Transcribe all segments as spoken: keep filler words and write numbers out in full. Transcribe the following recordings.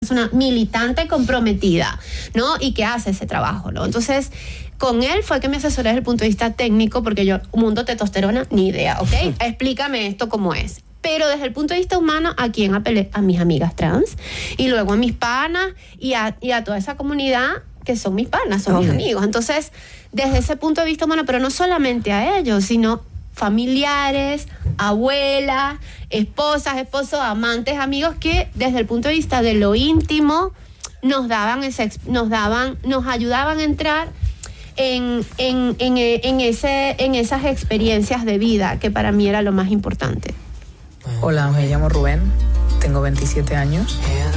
persona militante, comprometida, ¿no? Y que hace ese trabajo, ¿no? Entonces, con él fue que me asesoré desde el punto de vista técnico, porque yo, mundo testosterona, ni idea, ¿ok? Explícame esto cómo es. Pero desde el punto de vista humano, ¿a quién apelé? A mis amigas trans, y luego a mis panas, y a, y a toda esa comunidad que son mis panas, son okay. mis amigos. Entonces, desde ese punto de vista humano, pero no solamente a ellos, sino familiares, abuelas, esposas, esposos, amantes, amigos, que desde el punto de vista de lo íntimo nos daban, ese, nos daban, nos ayudaban a entrar en, en, en, en, ese, en esas experiencias de vida, que para mí era lo más importante. Hola, me llamo Rubén, tengo veintisiete años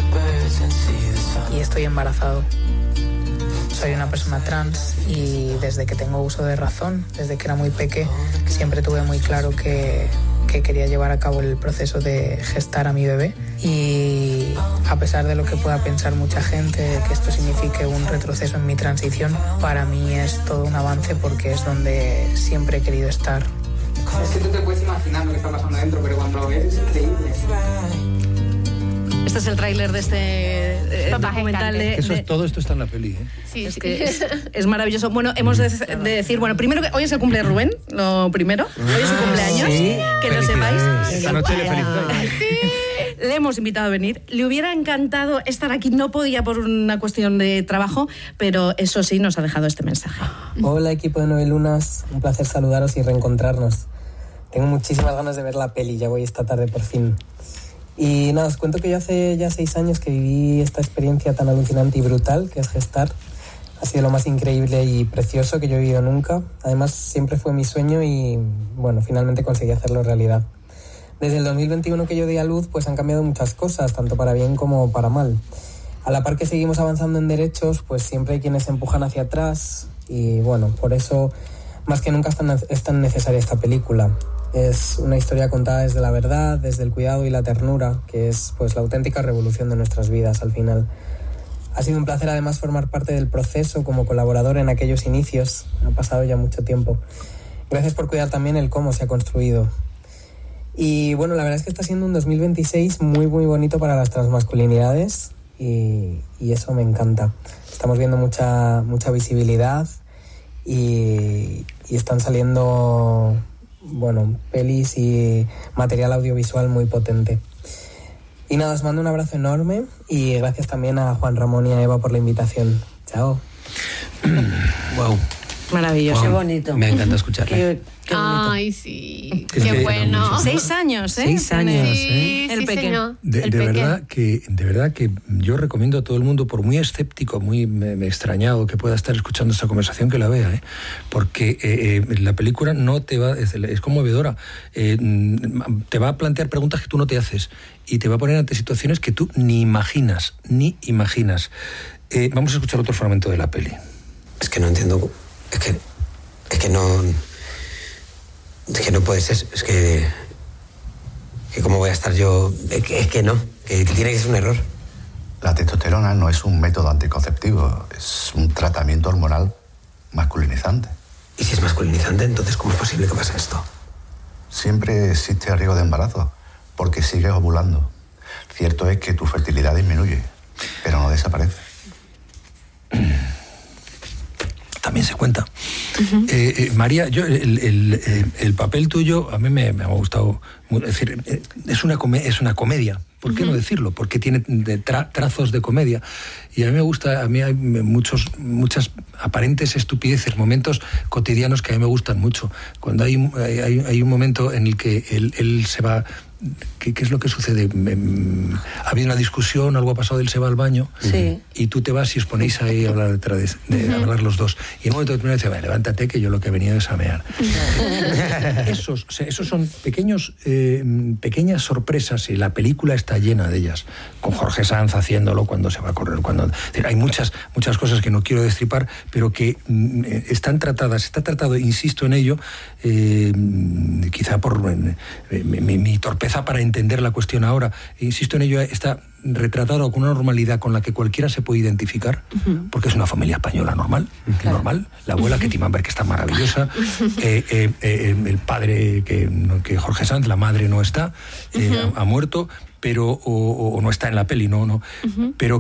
y estoy embarazado. Soy una persona trans y desde que tengo uso de razón, desde que era muy peque, siempre tuve muy claro que, que quería llevar a cabo el proceso de gestar a mi bebé. Y a pesar de lo que pueda pensar mucha gente, de que esto signifique un retroceso en mi transición, para mí es todo un avance porque es donde siempre he querido estar. Es que tú te puedes imaginar lo que está pasando dentro, pero cuando lo ves es increíble. Este es el tráiler de este eh, documental. De, Eso de... es, todo esto está en la peli, ¿eh? Sí, es que es, es maravilloso. Bueno, hemos de, de decir, bueno, primero que hoy es el cumple de Rubén, lo primero. Hoy es su cumpleaños, sí, que lo sepáis. Esta noche le felicito. Sí. Le hemos invitado a venir. Le hubiera encantado estar aquí, no podía por una cuestión de trabajo, pero eso sí, nos ha dejado este mensaje. Hola, equipo de Nueve Lunas, un placer saludaros y reencontrarnos. Tengo muchísimas ganas de ver la peli, ya voy esta tarde por fin. Y nada, os cuento que yo hace ya seis años que viví esta experiencia tan alucinante y brutal que es gestar. Ha sido lo más increíble y precioso que yo he vivido nunca. Además, siempre fue mi sueño y, bueno, finalmente conseguí hacerlo realidad. Desde el dos mil veintiuno que yo di a luz, pues han cambiado muchas cosas, tanto para bien como para mal. A la par que seguimos avanzando en derechos, pues siempre hay quienes se empujan hacia atrás y, bueno, por eso, más que nunca es tan, es tan necesaria esta película. Es una historia contada desde la verdad, desde el cuidado y la ternura, que es pues la auténtica revolución de nuestras vidas al final. Ha sido un placer además formar parte del proceso como colaborador en aquellos inicios. Ha pasado ya mucho tiempo. Gracias por cuidar también el cómo se ha construido. Y bueno, la verdad es que está siendo un dos mil veintiséis muy muy bonito para las transmasculinidades y, y eso me encanta. Estamos viendo mucha, mucha visibilidad y, y están saliendo... bueno, pelis y material audiovisual muy potente. Y nada, os mando un abrazo enorme y gracias también a Juan Ramón y a Eva por la invitación. Chao. Wow. Maravilloso. Wow. Qué bonito. Me encanta escucharle. Qué, qué Ay, sí. Es Qué que bueno. Seis años, ¿eh? Seis años, Sí, ¿eh? El sí, pequeño. señor. De, El de peque. verdad que de verdad que yo recomiendo a todo el mundo, por muy escéptico, muy me, me extrañado que pueda estar escuchando esta conversación, que la vea, ¿eh? Porque eh, eh, la película no te va, es, es conmovedora, eh, te va a plantear preguntas que tú no te haces y te va a poner ante situaciones que tú ni imaginas, ni imaginas. Eh, vamos a escuchar otro fragmento de la peli. Es que no entiendo, es que es que no es que no puede ser, es que que cómo voy a estar yo, es que, es que no, que, que tiene que ser un error. La testosterona no es un método anticonceptivo, es un tratamiento hormonal masculinizante. Y si es masculinizante, entonces ¿cómo es posible que pase esto? Siempre existe riesgo de embarazo, porque sigues ovulando. Cierto es que tu fertilidad disminuye, pero no desaparece. También se cuenta. Uh-huh. eh, eh, María, yo el, el, el papel tuyo a mí me, me ha gustado. Es decir, es una, come, es una comedia. ¿Por qué uh-huh. no decirlo? Porque tiene tra, trazos de comedia. Y a mí me gusta, a mí hay muchos, muchas aparentes estupideces, momentos cotidianos que a mí me gustan mucho. Cuando hay, hay, hay un momento en el que él, él se va... ¿Qué, ¿Qué es lo que sucede? Ha habido una discusión, algo ha pasado, él se va al baño sí. y tú te vas y os ponéis ahí a hablar, de, de, uh-huh. a hablar los dos. Y en un momento determinado dice, vale, levántate que yo lo que he venido es a mear. esos, o sea, esos son pequeños, eh, pequeñas sorpresas y la película está llena de ellas. Con Jorge Sanz haciéndolo cuando se va a correr. Cuando, hay muchas, muchas cosas que no quiero destripar, pero que mm, están tratadas, está tratado, insisto en ello, eh, quizá por eh, mi, mi, mi torpeza para entender la cuestión ahora, insisto en ello, está retratado con una normalidad con la que cualquiera se puede identificar, uh-huh. porque es una familia española normal, claro. normal, la abuela uh-huh. Ketty Manberg, que está maravillosa, eh, eh, eh, el padre que, que Jorge Sanz, la madre no está, eh, uh-huh. ha, ha muerto, pero o, o no está en la peli, no, no, uh-huh. pero